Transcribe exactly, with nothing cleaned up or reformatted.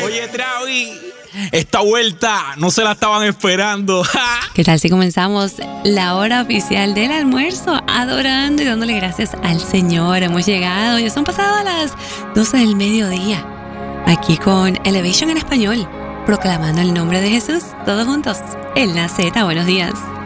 Oye, Travi, esta vuelta no se la estaban esperando. ¿Qué tal si comenzamos la hora oficial del almuerzo adorando y dándole gracias al Señor? Hemos llegado, ya son pasadas las doce del mediodía, aquí con Elevation en español, proclamando el nombre de Jesús, todos juntos, en la Z. Buenos días.